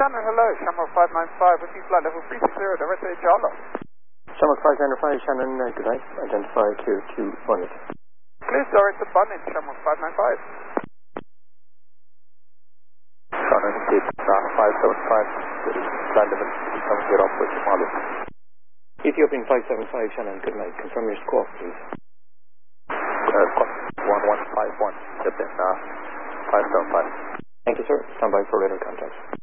Shannon, hello. Shamrock 595, with you flight level 360, direct to Jala. Shamrock 595, Shannon, good night. Identify QQ Bonnet. Clear direct to Bonnet, Shamrock 595. Shannon, gate 575, good flight level 370 with Mali. Ethiopian 575, Shannon, good night. Confirm your score, please. 1151, step in 575. Thank you, sir. Stand by for radar contact.